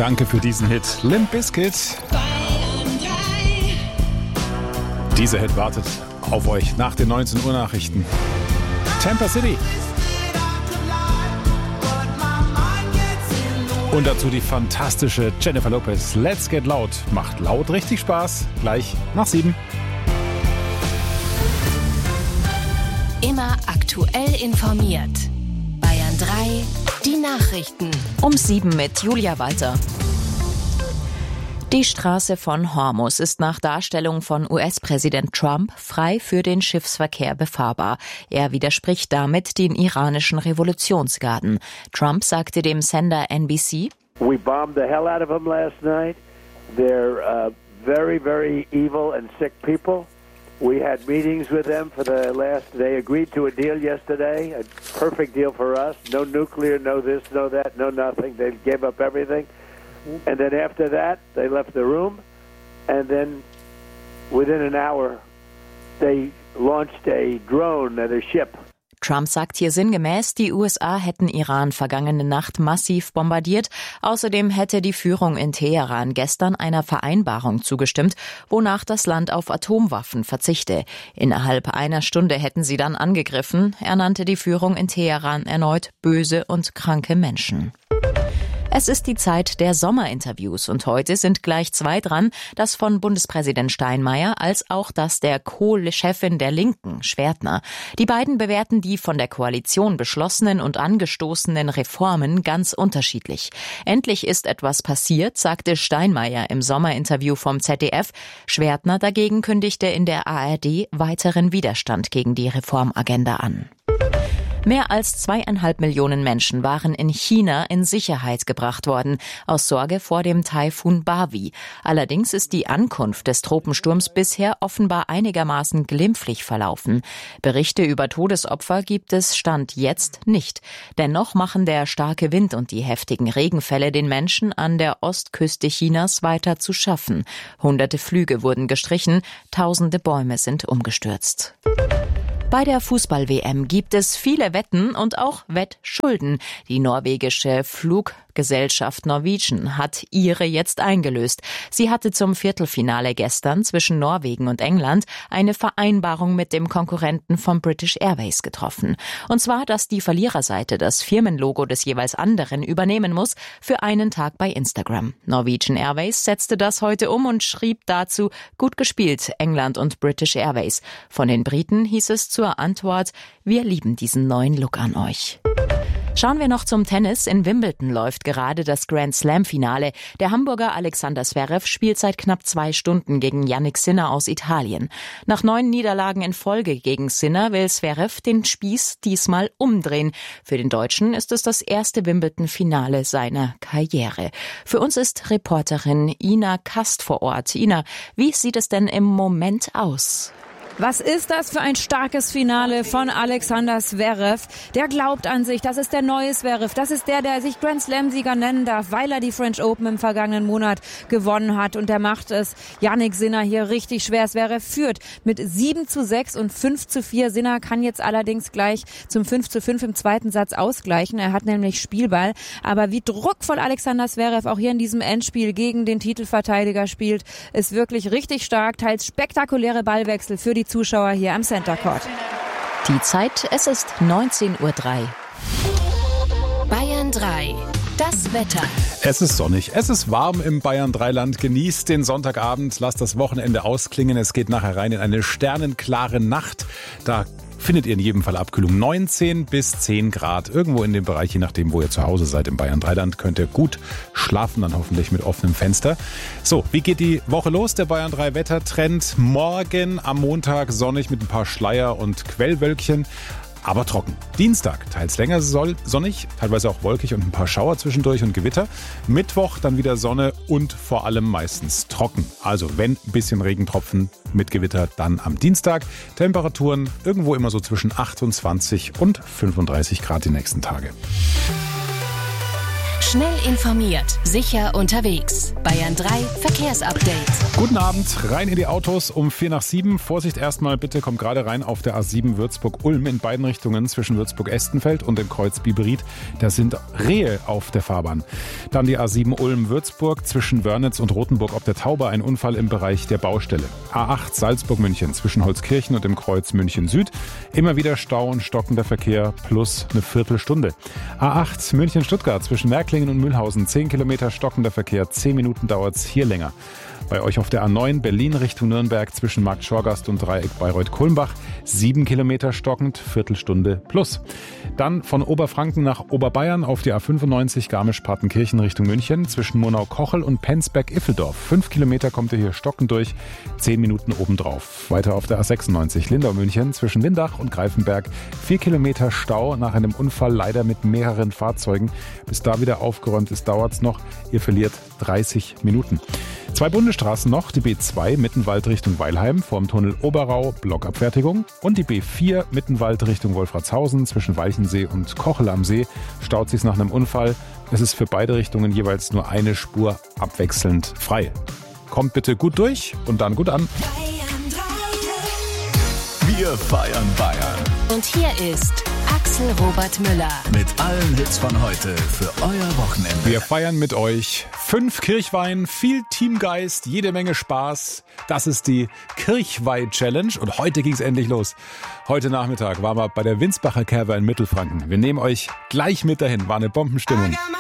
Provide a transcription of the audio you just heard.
Danke für diesen Hit. Limp Bizkit. Dieser Hit wartet auf euch nach den 19 Uhr Nachrichten. Tampa City. Und dazu die fantastische Jennifer Lopez. Let's Get Loud. Macht laut richtig Spaß. Gleich nach 7. Immer aktuell informiert. Bayern 3, die Nachrichten. Um 7 mit Julia Walter. Die Straße von Hormuz ist nach Darstellung von US-Präsident Trump frei für den Schiffsverkehr befahrbar. Er widerspricht damit den iranischen Revolutionsgarden. Trump sagte dem Sender NBC: We bombed the hell out of them last night. They're very, very evil and sick people. We had meetings with them for the last. They agreed to a deal yesterday, a perfect deal for us. No nuclear, no this, no that, no nothing. They gave up everything. And then after that, they left the room, and then within an hour, they launched a drone at a ship. Trump sagt hier sinngemäß, die USA hätten Iran vergangene Nacht massiv bombardiert. Außerdem hätte die Führung in Teheran gestern einer Vereinbarung zugestimmt, wonach das Land auf Atomwaffen verzichte. Innerhalb einer Stunde hätten sie dann angegriffen. Er nannte die Führung in Teheran erneut böse und kranke Menschen. Es ist die Zeit der Sommerinterviews und heute sind gleich 2 dran, das von Bundespräsident Steinmeier als auch das der Co-Chefin der Linken, Schwertner. Die beiden bewerten die von der Koalition beschlossenen und angestoßenen Reformen ganz unterschiedlich. Endlich ist etwas passiert, sagte Steinmeier im Sommerinterview vom ZDF. Schwertner dagegen kündigte in der ARD weiteren Widerstand gegen die Reformagenda an. Mehr als 2,5 Millionen Menschen waren in China in Sicherheit gebracht worden, aus Sorge vor dem Taifun Bavi. Allerdings ist die Ankunft des Tropensturms bisher offenbar einigermaßen glimpflich verlaufen. Berichte über Todesopfer gibt es Stand jetzt nicht. Dennoch machen der starke Wind und die heftigen Regenfälle den Menschen an der Ostküste Chinas weiter zu schaffen. Hunderte Flüge wurden gestrichen, tausende Bäume sind umgestürzt. Bei der Fußball-WM gibt es viele Wetten und auch Wettschulden. Die norwegische Fluggesellschaft Norwegian hat ihre jetzt eingelöst. Sie hatte zum Viertelfinale gestern zwischen Norwegen und England eine Vereinbarung mit dem Konkurrenten von British Airways getroffen. Und zwar, dass die Verliererseite das Firmenlogo des jeweils anderen übernehmen muss für einen Tag bei Instagram. Norwegian Airways setzte das heute um und schrieb dazu: Gut gespielt, England und British Airways. Von den Briten hieß es zur Antwort: Wir lieben diesen neuen Look an euch. Schauen wir noch zum Tennis. In Wimbledon läuft gerade das Grand-Slam-Finale. Der Hamburger Alexander Zverev spielt seit knapp 2 Stunden gegen Jannik Sinner aus Italien. Nach 9 Niederlagen in Folge gegen Sinner will Zverev den Spieß diesmal umdrehen. Für den Deutschen ist es das erste Wimbledon-Finale seiner Karriere. Für uns ist Reporterin Ina Kast vor Ort. Ina, wie sieht es denn im Moment aus? Was ist das für ein starkes Finale von Alexander Zverev? Der glaubt an sich, das ist der neue Zverev. Das ist der sich Grand Slam-Sieger nennen darf, weil er die French Open im vergangenen Monat gewonnen hat. Und der macht es Jannik Sinner hier richtig schwer. Zverev führt mit 7:6 und 5:4. Sinner kann jetzt allerdings gleich zum 5:5 im zweiten Satz ausgleichen. Er hat nämlich Spielball. Aber wie druckvoll Alexander Zverev auch hier in diesem Endspiel gegen den Titelverteidiger spielt, ist wirklich richtig stark. Teils spektakuläre Ballwechsel für die Zuschauer hier am Center Court. Die Zeit, es ist 19:03 Uhr. Bayern 3, das Wetter. Es ist sonnig, es ist warm im Bayern-3-Land. Genießt den Sonntagabend, lasst das Wochenende ausklingen. Es geht nachher rein in eine sternenklare Nacht. Da findet ihr in jedem Fall Abkühlung. 19 bis 10 Grad. Irgendwo in dem Bereich, je nachdem, wo ihr zu Hause seid im Bayern-3-Land, könnt ihr gut schlafen, dann hoffentlich mit offenem Fenster. So, wie geht die Woche los? Der Bayern-3-Wettertrend. Morgen am Montag sonnig mit ein paar Schleier und Quellwölkchen. Aber trocken. Dienstag teils länger sonnig, teilweise auch wolkig und ein paar Schauer zwischendurch und Gewitter. Mittwoch dann wieder Sonne und vor allem meistens trocken. Also wenn ein bisschen Regentropfen mit Gewitter, dann am Dienstag. Temperaturen irgendwo immer so zwischen 28 und 35 Grad die nächsten Tage. Schnell informiert, sicher unterwegs. Bayern 3 Verkehrsupdate. Guten Abend, rein in die Autos um 6:45. Vorsicht erstmal bitte, kommt gerade rein auf der A7 Würzburg-Ulm in beiden Richtungen zwischen Würzburg-Estenfeld und dem Kreuz Biberried. Da sind Rehe auf der Fahrbahn. Dann die A7 Ulm-Würzburg zwischen Wörnitz und Rothenburg ob der Tauber, ein Unfall im Bereich der Baustelle. A8 Salzburg-München zwischen Holzkirchen und dem Kreuz München Süd. Immer wieder Stau und stockender Verkehr plus eine Viertelstunde. A8 München-Stuttgart zwischen Märklingen und Mühlhausen 10 Kilometer stockender Verkehr, 10 Minuten dauert's hier länger. Bei euch auf der A9 Berlin Richtung Nürnberg zwischen Markt Schorgast und Dreieck Bayreuth-Kulmbach 7 Kilometer stockend, Viertelstunde plus. Dann von Oberfranken nach Oberbayern auf die A95 Garmisch-Partenkirchen Richtung München zwischen Murnau-Kochel und Penzberg-Iffeldorf. 5 Kilometer kommt ihr hier stockend durch, 10 Minuten obendrauf. Weiter auf der A96 Lindau-München zwischen Lindach und Greifenberg 4 Kilometer Stau nach einem Unfall, leider mit mehreren Fahrzeugen. Bis da wieder aufgeräumt ist, dauert's noch. Ihr verliert 30 Minuten. 2 Bundesstraßen noch, die B2 Mittenwald Richtung Weilheim vorm Tunnel Oberrau, Blockabfertigung, und die B4 Mittenwald Richtung Wolfratshausen zwischen Walchensee und Kochel am See staut sich nach einem Unfall. Es ist für beide Richtungen jeweils nur eine Spur abwechselnd frei. Kommt bitte gut durch und dann gut an. Wir feiern Bayern. Und hier ist Axel Robert Müller. Mit allen Hits von heute für euer Wochenende. Wir feiern mit euch 5 Kirchwein, viel Teamgeist, jede Menge Spaß. Das ist die Kirchweih-Challenge und heute ging es endlich los. Heute Nachmittag waren wir bei der Winsbacher Kerber in Mittelfranken. Wir nehmen euch gleich mit dahin, war eine Bombenstimmung.